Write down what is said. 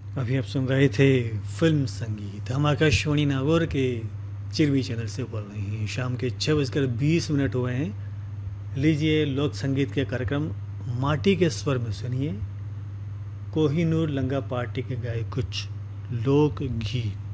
अभी आप सुन रहे थे फिल्म संगीत। हम आकाशवाणी नागौर के चिरवी चैनल से बोल रहे हैं। शाम के 6:20 हुए हैं। लीजिए लोक संगीत के कार्यक्रम माटी के स्वर में सुनिए कोहिनूर लंगा पार्टी के गाए कुछ लोक गीत।